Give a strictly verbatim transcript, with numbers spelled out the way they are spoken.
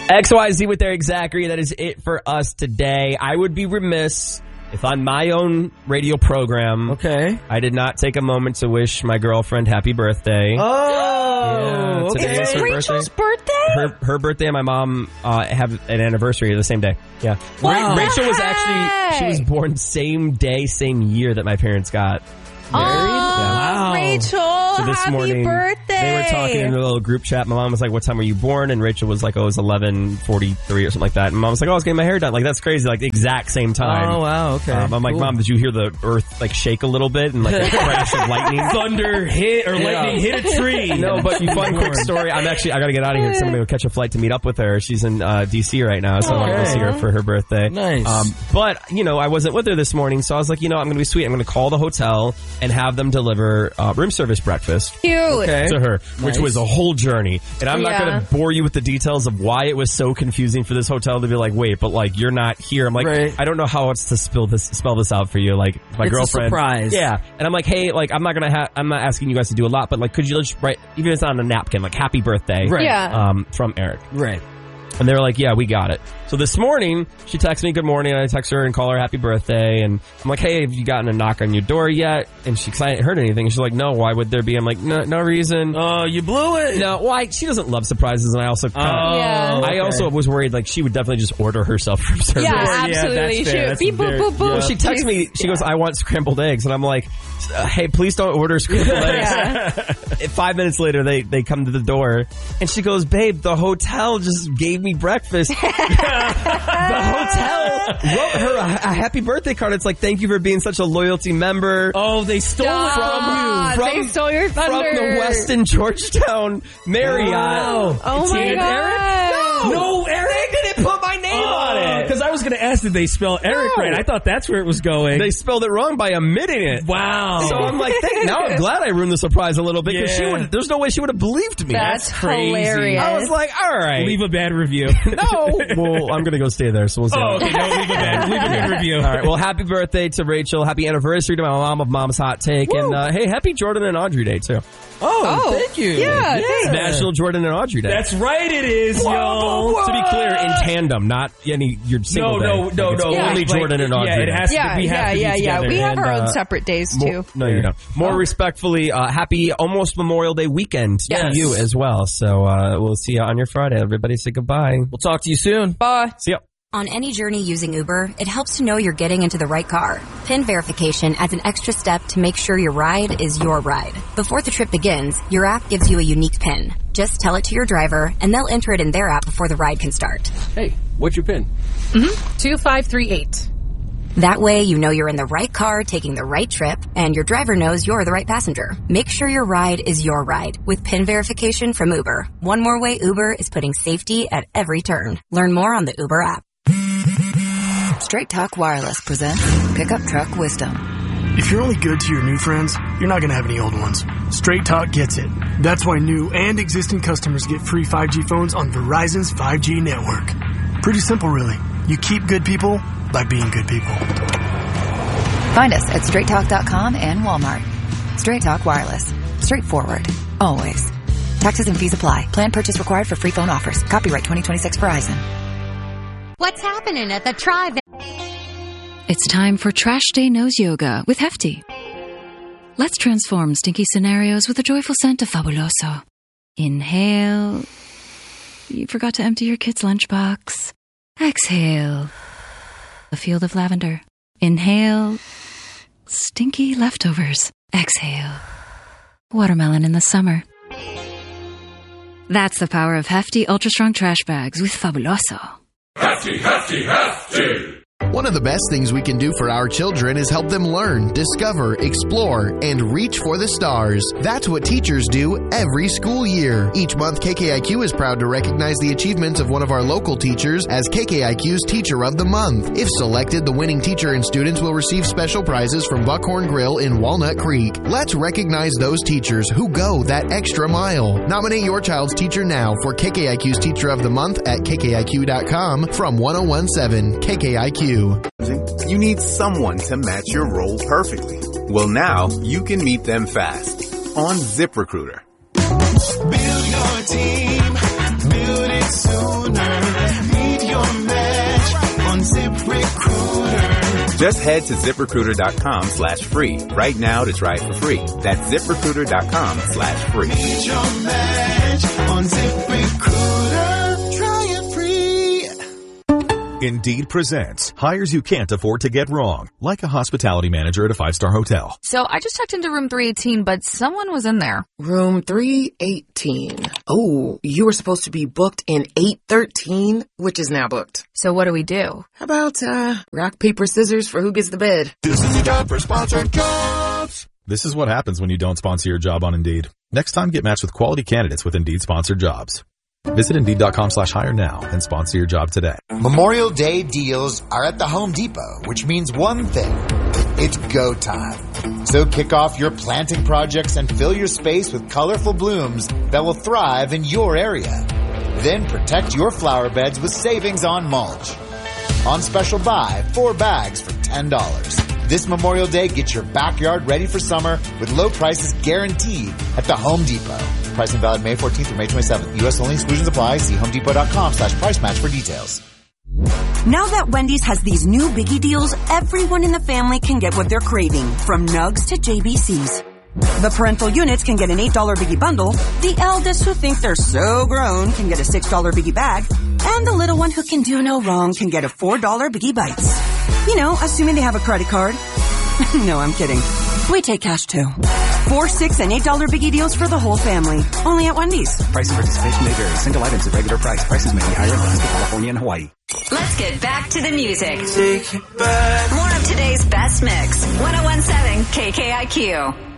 X Y Z with Eric Zachary. That is it for us today. I would be remiss if on my own radio program, okay, I did not take a moment to wish my girlfriend happy birthday. Oh, yeah, today okay. is her Rachel's birthday? Her, her birthday and my mom uh, have an anniversary the same day. Yeah. What the Rachel was heck? actually, she was born same day, same year that my parents got married. Oh, Wow. Rachel, So this happy morning, birthday. they were talking in a little group chat. My mom was like, what time were you born? And Rachel was like, oh, it was eleven forty-three or something like that. And mom was like, oh, I was getting my hair done. Like, that's crazy. Like, the exact same time. Oh, wow, okay. Um, I'm like, Cool. Mom, did you hear the earth, like, shake a little bit and, like, a crash of lightning? Thunder hit or lightning hit a tree. No, but you fun quick story. I'm actually, I gotta get out of here because I'm gonna go catch a flight to meet up with her. She's in uh, D C right now, so I want to go Okay. see her for her birthday. Nice. Um, but, you know, I wasn't with her this morning, so I was like, you know, I'm gonna be sweet. I'm gonna call the hotel and have them deliver uh, room service breakfast Cute. Okay. to her, which Nice. was a whole journey. And I'm Yeah. not going to bore you with the details of why it was so confusing for this hotel to be like, wait, but like, you're not here. I'm like, Right. I don't know how else to spill this, spell this out for you. Like, my It's a girlfriend. surprise. Yeah. And I'm like, hey, like, I'm not going to have, I'm not asking you guys to do a lot, but like, could you just write, even if it's on a napkin, like, happy birthday. Right. Yeah. Um, from Eric. Right. And they were like, yeah, we got it. So this morning, she texts me good morning, and I text her and call her happy birthday. And I'm like, hey, have you gotten a knock on your door yet? And she, cause I hadn't heard anything. And she's like, no, why would there be? I'm like, no, no reason. Oh, you blew it. No, why? She doesn't love surprises, and I also kinda, Oh, Yeah. I okay. also was worried like she would definitely just order herself from service. Yeah, Yeah, absolutely. that's fair. She That's beep, boop, very- boop, boop. Well, she texts me. She goes, "I want scrambled eggs," and I'm like, uh, "Hey, please don't order scrambled eggs." Yeah. Five minutes later, they they come to the door, and she goes, "Babe, the hotel just gave me breakfast. The hotel wrote her a, a happy birthday card. It's like, thank you for being such a loyalty member." Oh, they stole it from Ah, you. they stole your From thunder. the Westin Georgetown Marriott. Wow. Oh It's my Eric? god. No, Eric. They didn't put my name on it. Because I was going to ask, did they spell Eric No. right? I thought that's where it was going. They spelled it wrong by omitting it. Wow. So I'm like, thank, now I'm glad I ruined the surprise a little bit because she Yeah. would. There's no way she would have believed me. That's, crazy. hilarious. I was like, all right, Leave a bad review. no. Well, I'm gonna go stay there, so we'll see. Oh, okay. No, leave a bad, leave a good review. All right. Well, happy birthday to Rachel. Happy anniversary to my mom of Mom's Hot Take, Woo. and uh, hey, happy Jordan and Audrey Day too. Oh, Oh, thank you. yeah, It's thanks. National Jordan and Audrey Day. That's right, it is, Whoa, yo. whoa, whoa. To be clear, in tandem, not any your single No, no, day. no, Like, it's no. Yeah. Only Like, Jordan and Audrey. Yeah, it Day. has to. Yeah, we have yeah, to be yeah, yeah. together. We have And, our own uh, separate days More, too. no, you don't. More respectfully, uh, happy almost Memorial Day weekend Yes. to you as well. So uh, we'll see you on your Friday. Everybody say goodbye. We'll talk to you soon. Bye. See ya. On any journey using Uber, it helps to know you're getting into the right car. PIN verification adds an extra step to make sure your ride is your ride. Before the trip begins, your app gives you a unique PIN. Just tell it to your driver, and they'll enter it in their app before the ride can start. Hey, what's your PIN? two five three eight. That way, you know you're in the right car taking the right trip, and your driver knows you're the right passenger. Make sure your ride is your ride with PIN verification from Uber. One more way Uber is putting safety at every turn. Learn more on the Uber app. Straight Talk Wireless presents Pickup Truck Wisdom. If you're only good to your new friends, you're not going to have any old ones. Straight Talk gets it. That's why new and existing customers get free five G phones on Verizon's five G network. Pretty simple, really. You keep good people by being good people. Find us at straight talk dot com and Walmart. Straight Talk Wireless. Straightforward. Always. Taxes and fees apply. Plan purchase required for free phone offers. Copyright twenty twenty-six Verizon. What's happening at the Tribe? It's time for Trash Day Nose Yoga with Hefty. Let's transform stinky scenarios with a joyful scent of Fabuloso. Inhale. You forgot to empty your kid's lunchbox. Exhale. A field of lavender. Inhale. Stinky leftovers. Exhale. Watermelon in the summer. That's the power of Hefty Ultra Strong Trash Bags with Fabuloso. Hefty, hefty, hefty! One of the best things we can do for our children is help them learn, discover, explore, and reach for the stars. That's what teachers do every school year. Each month, K K I Q is proud to recognize the achievements of one of our local teachers as K K I Q's Teacher of the Month. If selected, the winning teacher and students will receive special prizes from Buckhorn Grill in Walnut Creek. Let's recognize those teachers who go that extra mile. Nominate your child's teacher now for K K I Q's Teacher of the Month at K K I Q dot com from one oh one seven K K I Q. You need someone to match your role perfectly. Well, now you can meet them fast on ZipRecruiter. Build your team, build it sooner. Just head to ZipRecruiter.com slash free right now to try it for free. That's ZipRecruiter.com slash free. Need your match on ZipRecruiter. Try it free. Indeed presents hires you can't afford to get wrong, like a hospitality manager at a five-star hotel. So I just checked into room three eighteen, but someone was in there. Room three eighteen. Oh, you were supposed to be booked in eight thirteen, which is now booked. So what do we do? How about, uh, rock, paper, scissors for who gets the bed? This is the time for sponsored jobs. This is what happens when you don't sponsor your job on Indeed. Next time, get matched with quality candidates with Indeed sponsored jobs. Visit Indeed.com slash hire now and sponsor your job today. Memorial Day deals are at the Home Depot, which means one thing. It's go time. So kick off your planting projects and fill your space with colorful blooms that will thrive in your area. Then protect your flower beds with savings on mulch. On special buy, four bags for ten dollars. This Memorial Day, get your backyard ready for summer with low prices guaranteed at the Home Depot. Pricing valid May fourteenth through May twenty-seventh. U S only, exclusions apply. See homedepot.com slash price match for details. Now that Wendy's has these new biggie deals, everyone in the family can get what they're craving, from nugs to J B Cs. The parental units can get an eight dollar biggie bundle, the eldest who think they're so grown can get a six dollar biggie bag, and the little one who can do no wrong can get a four dollar biggie bites. You know, assuming they have a credit card. No, I'm kidding. We take cash too. Four, six, and eight dollar biggie deals for the whole family. Only at Wendy's. Price and participation may vary. Single items at regular price. Prices may be higher in Alaska, California, and Hawaii. Let's get back to the music. Take it back. More of today's best mix. one oh one point seven K K I Q.